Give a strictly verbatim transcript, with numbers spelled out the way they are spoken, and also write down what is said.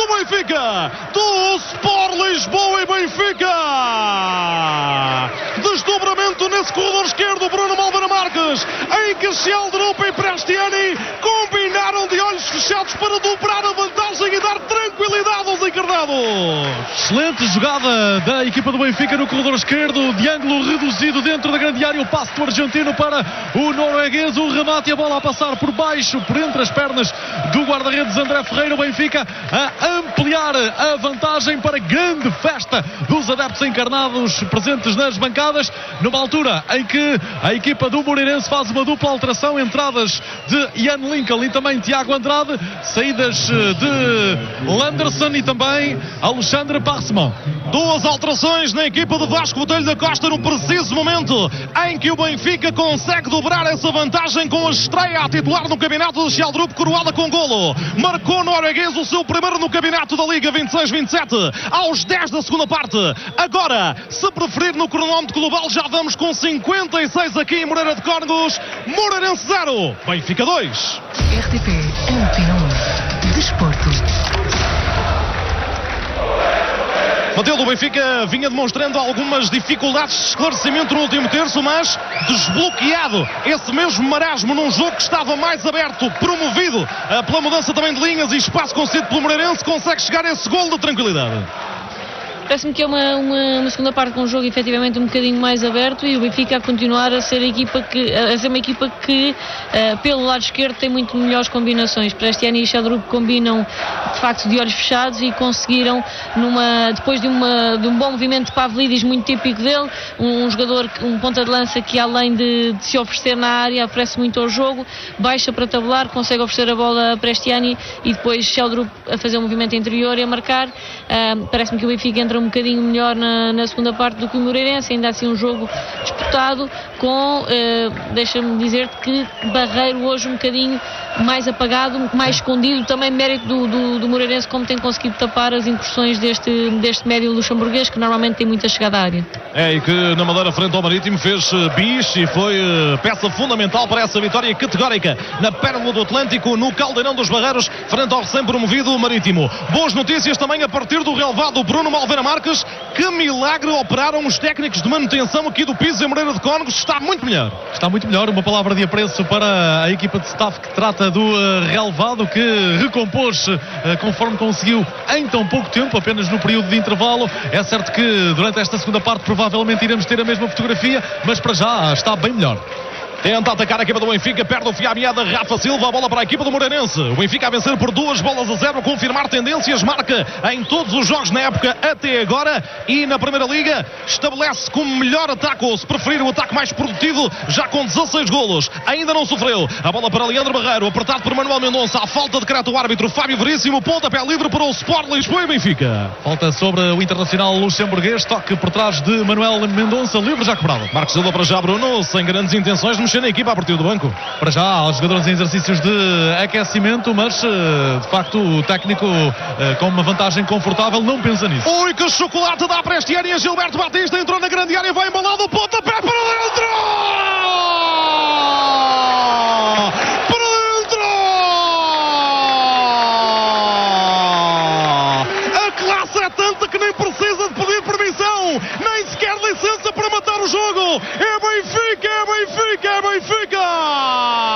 do Benfica, do Sport Lisboa e Benfica. Desdobramento nesse corredor esquerdo, Bruno Malveira Marques, em que Sheldrup e Prestiani combinaram de olhos fechados para dobrar a vantagem e dar tranquilidade aos encarnados. Excelente jogada da equipa do Benfica no corredor esquerdo, de ângulo reduzido dentro da grande área, o passe do argentino para o norueguês, o remate e a bola a passar por baixo, por entre as pernas do guarda-redes André Ferreira. O Benfica a ampliar a vantagem para grande festa dos adeptos encarnados presentes nas bancadas, numa altura em que a equipa do Moreirense faz uma dupla alteração, entradas de Ian Lincoln e também Tiago Andrade, saídas de Landerson e também Alexandre Parsemont. Duas alterações na equipa de Vasco Botelho da Costa no preciso momento em que o Benfica consegue dobrar essa vantagem com a estreia a titular no campeonato de Sheldrup, coroada com golo. Marcou o norueguês o seu primeiro no campeonato da Liga, vinte e seis vinte e sete, aos dez da segunda parte. Agora, se preferir no cronómetro global, já vamos com cinquenta e seis aqui em Moreira de Cónegos. Moreirense zero, Benfica dois. R T P Antena um Desporto. Matilde, o Benfica vinha demonstrando algumas dificuldades de esclarecimento no último terço, mas desbloqueado esse mesmo marasmo num jogo que estava mais aberto, promovido uh, pela mudança também de linhas e espaço concedido pelo Moreirense, consegue chegar a esse golo de tranquilidade. Parece-me que é uma, uma, uma segunda parte com um jogo efetivamente um bocadinho mais aberto e o Benfica a continuar a ser a equipa que, a ser uma equipa que uh, pelo lado esquerdo tem muito melhores combinações. Prestiani e Sheldrup combinam de facto de olhos fechados e conseguiram, numa, depois de, uma, de um bom movimento de Pavlidis muito típico dele, um, um jogador, um ponta de lança que além de, de se oferecer na área oferece muito ao jogo, baixa para tabular, consegue oferecer a bola a Prestiani e depois Sheldrup a fazer um movimento interior e a marcar. Uh, parece-me que o Benfica entra um bocadinho melhor na, na segunda parte do que o Moreirense, ainda assim um jogo disputado com, uh, deixa-me dizer-te que Barreiro hoje um bocadinho mais apagado, mais escondido, também mérito do, do, do Moreirense, como tem conseguido tapar as incursões deste, deste médio luxemburguês, que normalmente tem muita chegada à área. É, e que na Madeira frente ao Marítimo fez uh, bis e foi uh, peça fundamental para essa vitória categórica na Pérola do Atlântico, no Caldeirão dos Barreiros, frente ao recém-promovido Marítimo. Boas notícias também a partir do relevado Bruno Malveira Marques. Que milagre operaram os técnicos de manutenção aqui do piso em Moreira de Cónegos. Está muito melhor. Está muito melhor. Uma palavra de apreço para a equipa de staff que trata do uh, relevado, que recompôs uh, conforme conseguiu em tão pouco tempo, apenas no período de intervalo. É certo que durante esta segunda parte provavelmente iremos ter a mesma fotografia, mas para já está bem melhor. Tenta atacar a equipa do Benfica, perde o fio à meada Rafa Silva, a bola para a equipa do Moreirense. O Benfica a vencer por duas bolas a zero, confirmar tendências, marca em todos os jogos na época até agora e na Primeira Liga estabelece como melhor ataque, ou se preferir o ataque mais produtivo, já com dezasseis golos. Ainda não sofreu. A bola para Leandro Barreiro, apertado por Manuel Mendonça, à falta decreta o árbitro Fábio Veríssimo, pontapé livre para o Sport Lisboa e Benfica. Falta sobre o internacional luxemburguês, toque por trás de Manuel Mendonça, livre já cobrado. Marcos Silva para já, Bruno, sem grandes intenções de mexer na equipa a partir do banco. Para já, os jogadores em exercícios de aquecimento, mas de facto o técnico com uma vantagem confortável não pensa nisso. Ui, que chocolate dá a Prestiani, a Gilberto Batista entrou na grande área, vai embalado, pontapé para dentro!